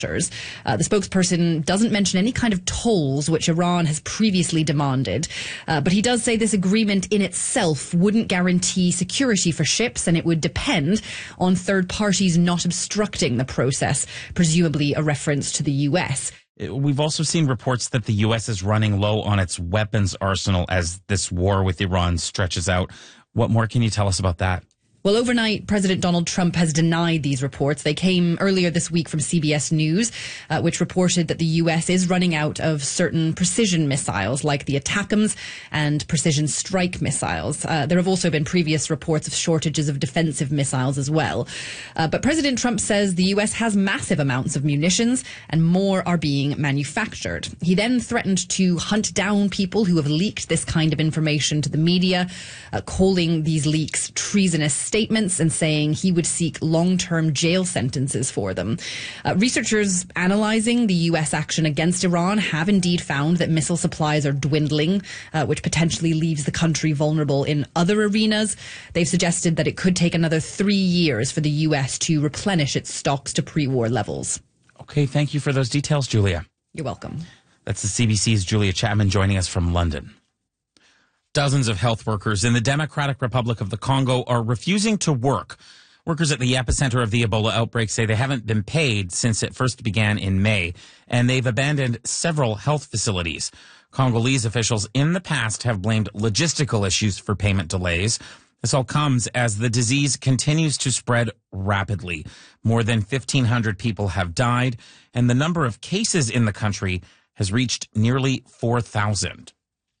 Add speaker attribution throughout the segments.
Speaker 1: The spokesperson doesn't mention any kind of tolls, which Iran has previously demanded. But he does say this agreement in itself wouldn't guarantee security for ships, and it would depend on third parties not obstructing the process, presumably a reference to the US.
Speaker 2: We've also seen reports that the U.S. is running low on its weapons arsenal as this war with Iran stretches out. What more can you tell us about that?
Speaker 1: Well, overnight, President Donald Trump has denied these reports. They came earlier this week from CBS News, which reported that the U.S. is running out of certain precision missiles like the ATACMS and precision strike missiles. There have also been previous reports of shortages of defensive missiles as well. But President Trump says the U.S. has massive amounts of munitions and more are being manufactured. He then threatened to hunt down people who have leaked this kind of information to the media, calling these leaks treasonous statements and saying he would seek long-term jail sentences for them. Researchers analysing the US action against Iran have indeed found that missile supplies are dwindling, which potentially leaves the country vulnerable in other arenas. They've suggested that it could take another 3 years for the US to replenish its stocks to pre-war levels.
Speaker 2: Okay, thank you for those details, Julia.
Speaker 1: You're welcome.
Speaker 2: That's the CBC's Julia Chapman joining us from London. Dozens of health workers in the Democratic Republic of the Congo are refusing to work. Workers at the epicenter of the Ebola outbreak say they haven't been paid since it first began in May, and they've abandoned several health facilities. Congolese officials in the past have blamed logistical issues for payment delays. This all comes as the disease continues to spread rapidly. More than 1,500 people have died, and the number of cases in the country has reached nearly 4,000.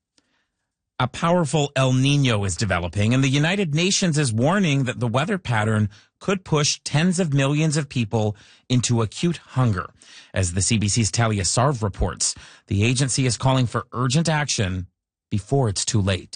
Speaker 2: A powerful El Nino is developing, and the United Nations is warning that the weather pattern could push tens of millions of people into acute hunger. As the CBC's Talia Sarv reports, the agency is calling for urgent action before it's too late.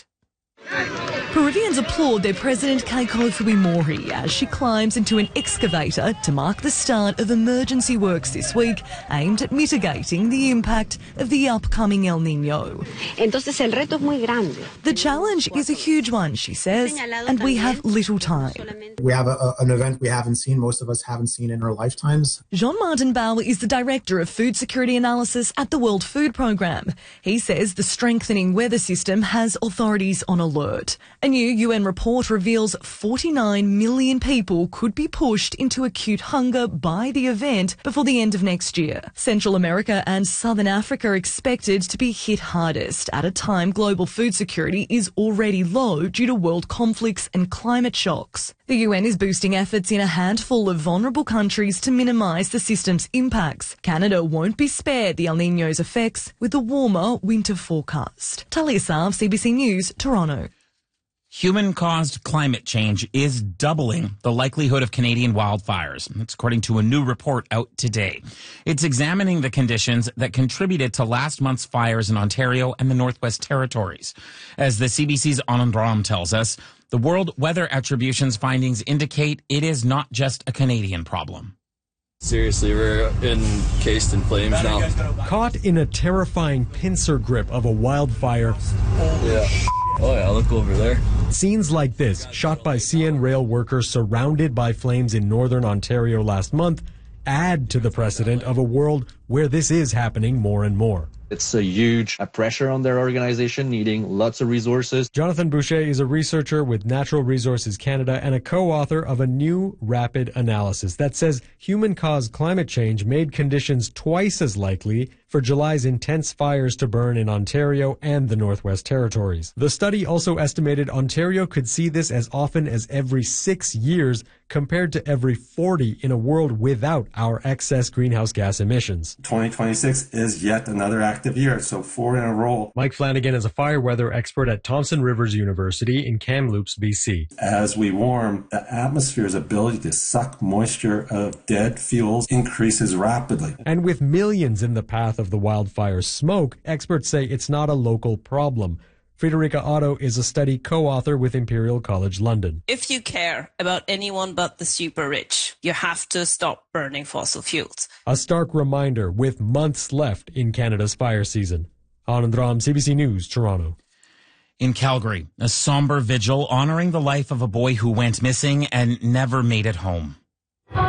Speaker 3: Peruvians applaud their president Keiko Fujimori as she climbs into an excavator to mark the start of emergency works this week aimed at mitigating the impact of the upcoming El Nino.
Speaker 4: Entonces el reto es muy grande.
Speaker 3: The challenge is a huge one, she says, and we have little time.
Speaker 5: We have an event we haven't seen, most of us haven't seen in our lifetimes.
Speaker 3: Jean-Martin Bauer is the Director of Food Security Analysis at the World Food Programme. He says the strengthening weather system has authorities on alert. A new UN report reveals 49 million people could be pushed into acute hunger by the event before the end of next year. Central America and Southern Africa are expected to be hit hardest at a time global food security is already low due to world conflicts and climate shocks. The UN is boosting efforts in a handful of vulnerable countries to minimise the system's impacts. Canada won't be spared the El Nino's effects with a warmer winter forecast. Talia Sarv, CBC News, Toronto.
Speaker 2: Human-caused climate change is doubling the likelihood of Canadian wildfires. That's according to a new report out today. It's examining the conditions that contributed to last month's fires in Ontario and the Northwest Territories. As the CBC's Anand Ram tells us, the World Weather Attribution's findings indicate it is not just a Canadian problem.
Speaker 6: Seriously, we're encased in flames now.
Speaker 7: Caught in a terrifying pincer grip of a wildfire.
Speaker 6: Yeah. Oh yeah, look over there.
Speaker 7: Scenes like this, shot by CN Rail workers surrounded by flames in northern Ontario last month, add to the precedent of a world where this is happening more and more.
Speaker 6: It's a huge pressure on their organization, needing lots of resources.
Speaker 7: Jonathan Boucher is a researcher with Natural Resources Canada and a co-author of a new rapid analysis that says human-caused climate change made conditions twice as likely for July's intense fires to burn in Ontario and the Northwest Territories. The study also estimated Ontario could see this as often as every 6 years compared to every 40 in a world without our excess greenhouse gas emissions.
Speaker 8: 2026 is yet another active year, so 4 in a row.
Speaker 7: Mike Flanagan is a fire weather expert at Thompson Rivers University in Kamloops, BC.
Speaker 8: As we warm, the atmosphere's ability to suck moisture of dead fuels increases rapidly.
Speaker 7: And with millions in the path of the wildfire's smoke, experts say it's not a local problem. Friederike Otto is a study co-author with Imperial College London.
Speaker 9: If you care about anyone but the super rich, you have to stop burning fossil fuels.
Speaker 7: A stark reminder with months left in Canada's fire season. Anand Ram, CBC News, Toronto.
Speaker 2: In Calgary, a somber vigil honoring the life of a boy who went missing and never made it home.